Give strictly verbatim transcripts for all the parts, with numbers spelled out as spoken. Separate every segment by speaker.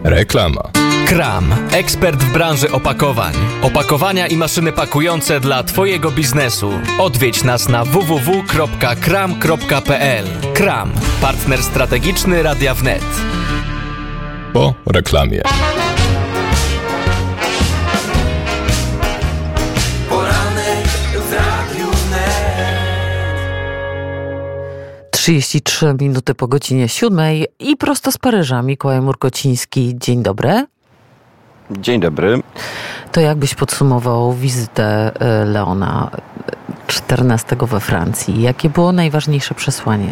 Speaker 1: Reklama.
Speaker 2: Kram. Ekspert w branży opakowań. Opakowania i maszyny pakujące dla Twojego biznesu. Odwiedź nas na w w w kropka kram kropka p l. Kram. Partner strategiczny Radia Wnet.
Speaker 1: Po reklamie.
Speaker 3: trzydzieści trzy minuty po godzinie siódmej i prosto z Paryża Mikołaj Murkociński. Dzień dobry.
Speaker 4: Dzień dobry.
Speaker 3: To jakbyś podsumował wizytę Leona czternastego we Francji? Jakie było najważniejsze przesłanie?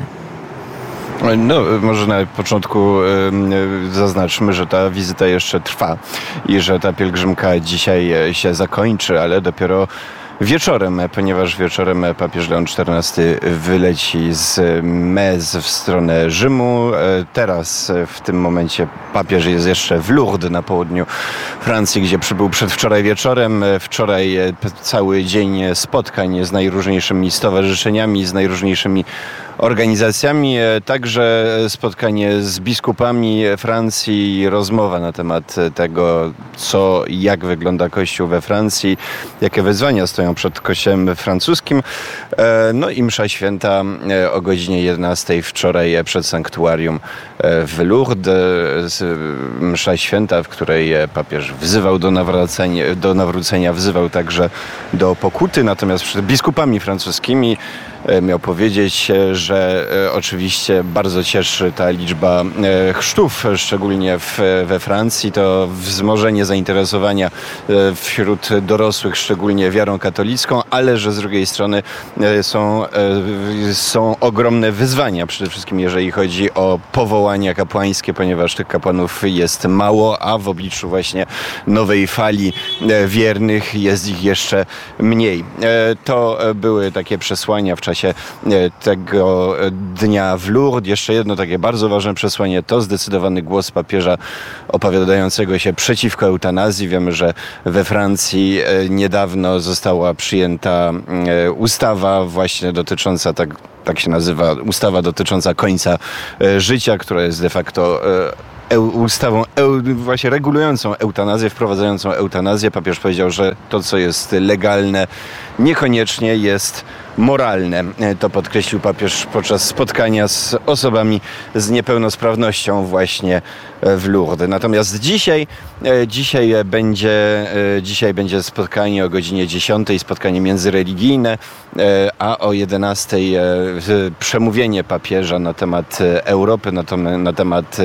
Speaker 4: No, może na początku y, zaznaczmy, że ta wizyta jeszcze trwa i że ta pielgrzymka dzisiaj się zakończy, ale dopiero wieczorem, ponieważ wieczorem papież Leon czternasty wyleci z Metz w stronę Rzymu. Teraz w tym momencie papież jest jeszcze w Lourdes na południu Francji, gdzie przybył przedwczoraj wieczorem. Wczoraj cały dzień spotkań z najróżniejszymi stowarzyszeniami, z najróżniejszymi organizacjami, także spotkanie z biskupami Francji, rozmowa na temat tego, co i jak wygląda Kościół we Francji, jakie wyzwania stoją przed Kościołem francuskim. No i msza święta o godzinie jedenastej wczoraj przed sanktuarium w Lourdes. Msza święta, w której papież wzywał do nawrócenia, do nawrócenia, wzywał także do pokuty, natomiast przed biskupami francuskimi miał powiedzieć, że oczywiście bardzo cieszy ta liczba chrztów, szczególnie w, we Francji. To wzmożenie zainteresowania wśród dorosłych, szczególnie wiarą katolicką, ale że z drugiej strony są, są ogromne wyzwania, przede wszystkim jeżeli chodzi o powołania kapłańskie, ponieważ tych kapłanów jest mało, a w obliczu właśnie nowej fali wiernych jest ich jeszcze mniej. To były takie przesłania w czasie tego dnia w Lourdes. Jeszcze jedno takie bardzo ważne przesłanie to zdecydowany głos papieża opowiadającego się przeciwko eutanazji. Wiemy, że we Francji niedawno została przyjęta ustawa właśnie dotycząca, tak, tak się nazywa, ustawa dotycząca końca życia, która jest de facto ustawą eu, właśnie regulującą eutanazję, wprowadzającą eutanazję. Papież powiedział, że to, co jest legalne, niekoniecznie jest moralne. To podkreślił papież podczas spotkania z osobami z niepełnosprawnością właśnie w Lourdes. Natomiast dzisiaj, dzisiaj, będzie, dzisiaj będzie spotkanie o godzinie dziesiątej, spotkanie międzyreligijne, a o jedenastej przemówienie papieża na temat Europy, na, to, na, temat,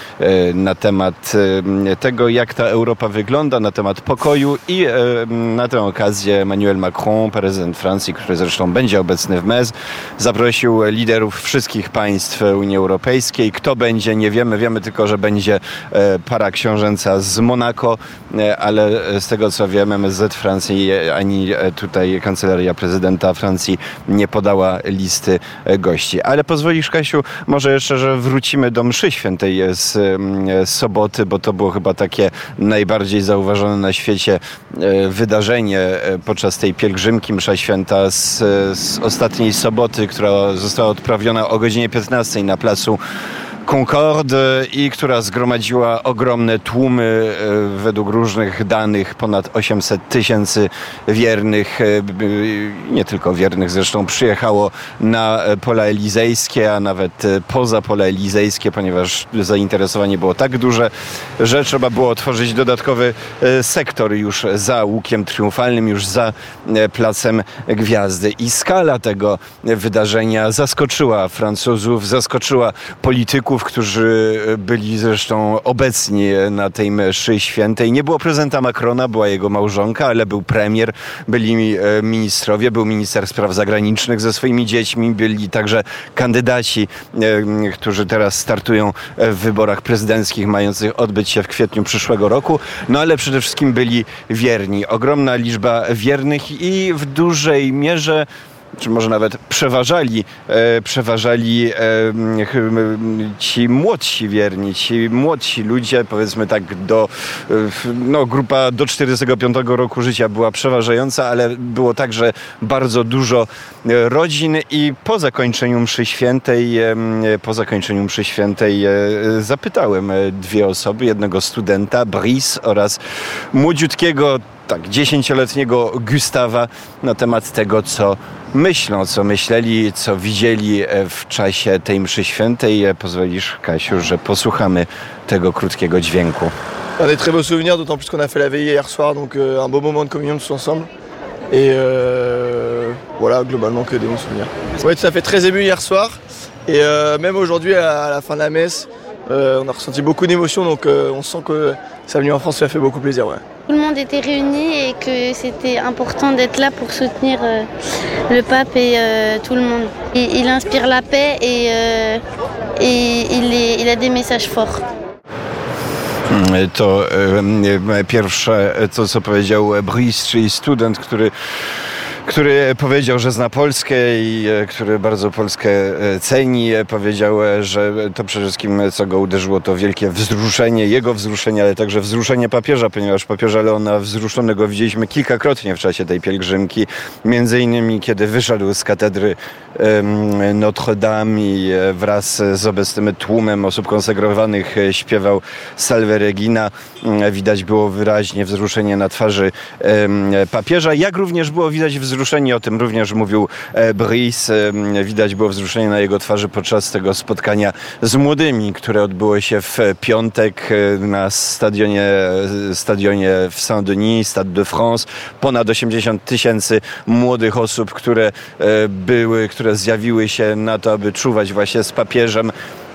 Speaker 4: na temat tego, jak ta Europa wygląda, na temat pokoju i na tę okazję Emmanuel Macron, prezydent Francji, który zresztą będzie obecny w Metz, zaprosił liderów wszystkich państw Unii Europejskiej. Kto będzie, nie wiemy. Wiemy tylko, że będzie para książęca z Monako, ale z tego, co wiemy, M S Z Francji ani tutaj kancelaria prezydenta Francji nie podała listy gości. Ale pozwolisz, Kasiu, może jeszcze, że wrócimy do mszy świętej z, z soboty, bo to było chyba takie najbardziej zauważone na świecie wydarzenie podczas tej pielgrzymki. Msza święta z, z ostatniej soboty, która została odprawiona o godzinie piętnastej na placu Concorde i która zgromadziła ogromne tłumy, według różnych danych ponad osiemset tysięcy wiernych, nie tylko wiernych zresztą, przyjechało na pola elizejskie, a nawet poza pola elizejskie, ponieważ zainteresowanie było tak duże, że trzeba było otworzyć dodatkowy sektor już za łukiem triumfalnym, już za Placem Gwiazdy. I skala tego wydarzenia zaskoczyła Francuzów, zaskoczyła polityków, którzy byli zresztą obecni na tej mszy świętej. Nie było prezydenta Macrona, była jego małżonka, ale był premier, byli ministrowie, był minister spraw zagranicznych ze swoimi dziećmi, byli także kandydaci, którzy teraz startują w wyborach prezydenckich mających odbyć się w kwietniu przyszłego roku. No ale przede wszystkim byli wierni. Ogromna liczba wiernych i w dużej mierze czy może nawet przeważali, e, przeważali e, ci młodsi wierni, ci młodsi ludzie, powiedzmy tak do, e, no grupa do czterdziestego piątego roku życia była przeważająca, ale było także bardzo dużo rodzin i po zakończeniu mszy świętej, e, po zakończeniu mszy świętej e, zapytałem dwie osoby, jednego studenta, Brice, oraz młodziutkiego, tak, dziesięcioletniego Gustawa na temat tego, co myślą, co myśleli, co widzieli w czasie tej mszy świętej. Pozwolisz, Kasiu, że posłuchamy tego krótkiego dźwięku.
Speaker 5: Un des très beaux souvenirs, d'autant plus qu'on a fait la veillée hier soir, donc euh, un beau moment de communion tous ensemble. Et euh, voilà, globalement que des bons souvenirs. Ouais, ça fait très ému hier soir. Et euh, même aujourd'hui, à la fin de la messe, euh, on a ressenti beaucoup d'émotions, donc euh, on sent que sa venue en France lui a fait beaucoup plaisir. Ouais.
Speaker 6: Tout le monde était réuni et que c'était important d'être là pour soutenir euh, le pape et euh, tout le monde. Il, il inspire la paix et, euh, et il, est, il a des messages forts.
Speaker 4: To e, pierwsze, to co powiedział Brice, czyli student, który który powiedział, że zna Polskę i który bardzo Polskę ceni. Powiedział, że to przede wszystkim, co go uderzyło, to wielkie wzruszenie, jego wzruszenie, ale także wzruszenie papieża, ponieważ papieża Leona wzruszonego widzieliśmy kilkakrotnie w czasie tej pielgrzymki. Między innymi, kiedy wyszedł z katedry Notre Dame i wraz z obecnym tłumem osób konsegrowanych śpiewał Salve Regina. Widać było wyraźnie wzruszenie na twarzy papieża, jak również było widać wzruszenie, o tym również mówił Brice, widać było wzruszenie na jego twarzy podczas tego spotkania z młodymi, które odbyło się w piątek na stadionie, stadionie w Saint-Denis, Stade de France. Ponad osiemdziesiąt tysięcy młodych osób, które były, które zjawiły się na to, aby czuwać właśnie z papieżem.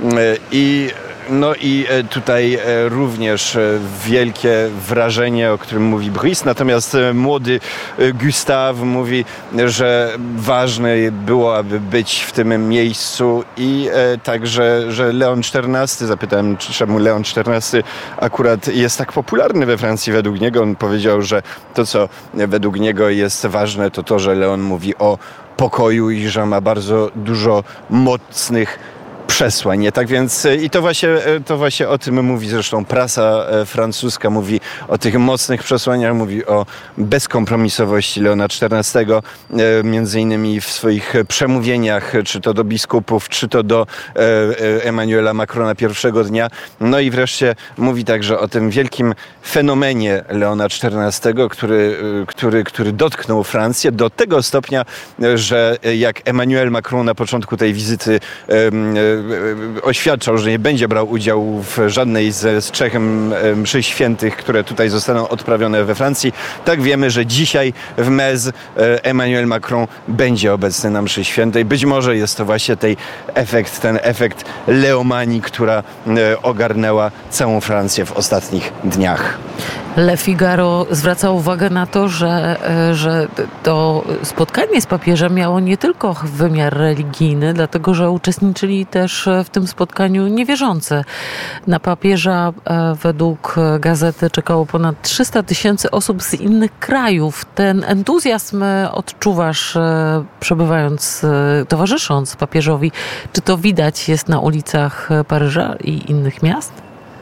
Speaker 4: I No i tutaj również wielkie wrażenie, o którym mówi Brice. Natomiast młody Gustave mówi, że ważne było, aby być w tym miejscu i także, że Leon czternasty, zapytałem, czemu Leon czternasty akurat jest tak popularny we Francji według niego. On powiedział, że to, co według niego jest ważne, to to, że Leon mówi o pokoju i że ma bardzo dużo mocnych przesłań. Tak więc i to właśnie, to właśnie o tym mówi zresztą prasa francuska, mówi o tych mocnych przesłaniach, mówi o bezkompromisowości Leona czternastego, między innymi w swoich przemówieniach, czy to do biskupów, czy to do Emmanuela Macrona pierwszego dnia. No i wreszcie mówi także o tym wielkim fenomenie Leona czternastego, który, który, który dotknął Francję do tego stopnia, że jak Emmanuel Macron na początku tej wizyty oświadczał, że nie będzie brał udziału w żadnej z, z trzech mszy świętych, które tutaj zostaną odprawione we Francji. Tak wiemy, że dzisiaj w Metz Emmanuel Macron będzie obecny na mszy świętej. Być może jest to właśnie tej efekt, ten efekt leomanii, która ogarnęła całą Francję w ostatnich dniach.
Speaker 3: Le Figaro zwraca uwagę na to, że, że to spotkanie z papieżem miało nie tylko wymiar religijny, dlatego że uczestniczyli też w tym spotkaniu niewierzący. Na papieża według gazety czekało ponad trzysta tysięcy osób z innych krajów. Ten entuzjazm odczuwasz, przebywając, towarzysząc papieżowi. Czy to widać jest na ulicach Paryża i innych miast?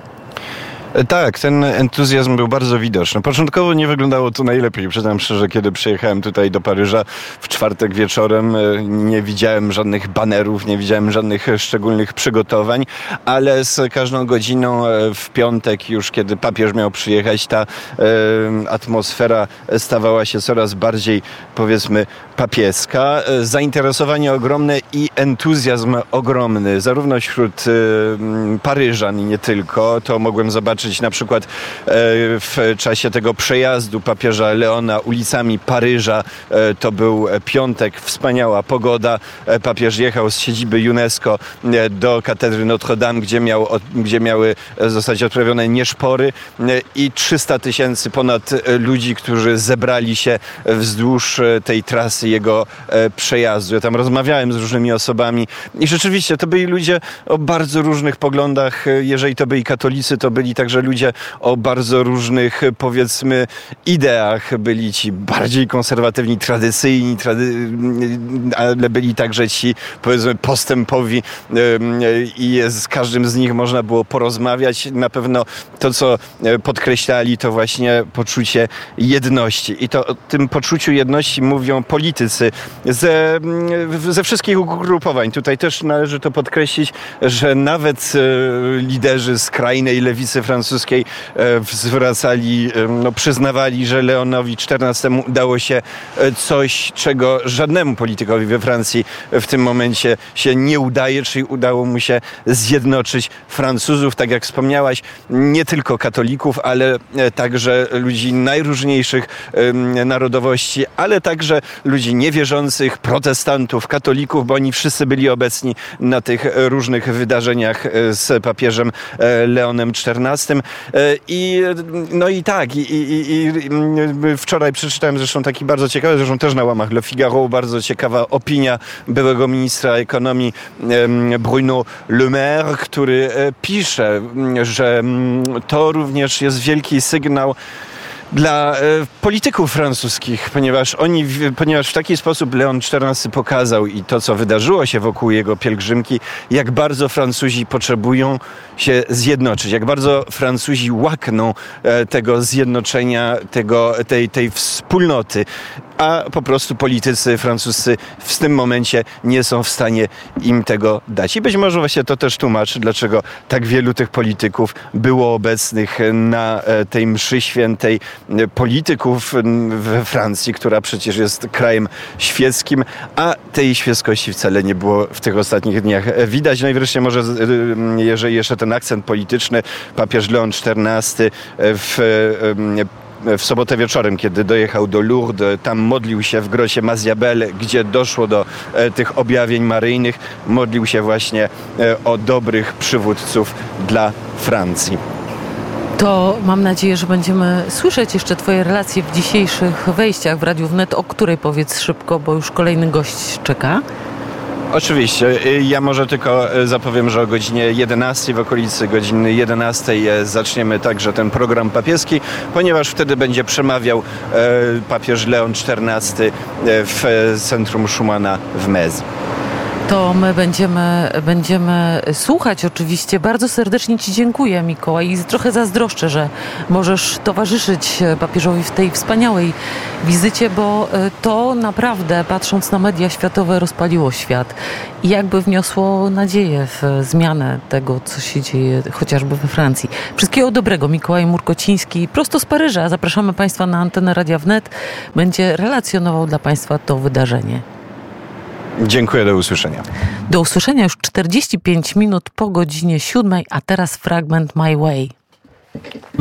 Speaker 4: Tak, ten entuzjazm był bardzo widoczny. Początkowo nie wyglądało to najlepiej. Przyznam szczerze, kiedy przyjechałem tutaj do Paryża w czwartek wieczorem, nie widziałem żadnych banerów, nie widziałem żadnych szczególnych przygotowań, ale z każdą godziną w piątek już, kiedy papież miał przyjechać, ta e, atmosfera stawała się coraz bardziej, powiedzmy, papieska. Zainteresowanie ogromne i entuzjazm ogromny, zarówno wśród e, Paryżan i nie tylko. To mogłem zobaczyć na przykład w czasie tego przejazdu papieża Leona ulicami Paryża. To był piątek, wspaniała pogoda. Papież jechał z siedziby UNESCO do katedry Notre Dame, gdzie, miał, gdzie miały zostać odprawione nieszpory i trzysta tysięcy ponad ludzi, którzy zebrali się wzdłuż tej trasy jego przejazdu. Ja tam rozmawiałem z różnymi osobami i rzeczywiście to byli ludzie o bardzo różnych poglądach. Jeżeli to byli katolicy, to byli tak także ludzie o bardzo różnych, powiedzmy, ideach. Byli ci bardziej konserwatywni, tradycyjni, trady... ale byli także ci, powiedzmy, postępowi i z każdym z nich można było porozmawiać. Na pewno to, co podkreślali, to właśnie poczucie jedności. I to o tym poczuciu jedności mówią politycy ze, ze wszystkich ugrupowań. Tutaj też należy to podkreślić, że nawet liderzy skrajnej lewicy francuskiej zwracali, no, przyznawali, że Leonowi czternastemu udało się coś, czego żadnemu politykowi we Francji w tym momencie się nie udaje, czyli udało mu się zjednoczyć Francuzów, tak jak wspomniałaś, nie tylko katolików, ale także ludzi najróżniejszych narodowości, ale także ludzi niewierzących, protestantów, katolików, bo oni wszyscy byli obecni na tych różnych wydarzeniach z papieżem Leonem czternastym. I no i tak, i, i, i wczoraj przeczytałem zresztą taki bardzo ciekawy, zresztą też na łamach Le Figaro, bardzo ciekawa opinia byłego ministra ekonomii Bruno Le Maire, który pisze, że to również jest wielki sygnał dla e, polityków francuskich, ponieważ oni, ponieważ w taki sposób Leon czternasty pokazał i to, co wydarzyło się wokół jego pielgrzymki, jak bardzo Francuzi potrzebują się zjednoczyć, jak bardzo Francuzi łakną e, tego zjednoczenia, tego, tej, tej wspólnoty, a po prostu politycy francuscy w tym momencie nie są w stanie im tego dać. I być może właśnie to też tłumaczy, dlaczego tak wielu tych polityków było obecnych na tej mszy świętej, polityków we Francji, która przecież jest krajem świeckim, a tej świeckości wcale nie było w tych ostatnich dniach widać. No i wreszcie może, jeżeli jeszcze ten akcent polityczny, papież Leon czternasty w w sobotę wieczorem, kiedy dojechał do Lourdes, tam modlił się w grocie Maziabel, gdzie doszło do e, tych objawień maryjnych, modlił się właśnie e, o dobrych przywódców dla Francji.
Speaker 3: To mam nadzieję, że będziemy słyszeć jeszcze Twoje relacje w dzisiejszych wejściach w Radiu Wnet, o której powiedz szybko, bo już kolejny gość czeka.
Speaker 4: Oczywiście. Ja może tylko zapowiem, że o godzinie jedenastej, w okolicy godziny jedenastej zaczniemy także ten program papieski, ponieważ wtedy będzie przemawiał papież Leon czternasty w centrum Schumana w Metz.
Speaker 3: To my będziemy, będziemy słuchać oczywiście. Bardzo serdecznie Ci dziękuję, Mikołaj, i trochę zazdroszczę, że możesz towarzyszyć papieżowi w tej wspaniałej wizycie, bo to naprawdę, patrząc na media światowe, rozpaliło świat i jakby wniosło nadzieję w zmianę tego, co się dzieje chociażby we Francji. Wszystkiego dobrego. Mikołaj Murkociński, prosto z Paryża. Zapraszamy Państwa na antenę Radia Wnet. Będzie relacjonował dla Państwa to wydarzenie.
Speaker 4: Dziękuję, do usłyszenia.
Speaker 3: Do usłyszenia już czterdzieści pięć minut po godzinie siódmej, a teraz fragment My Way.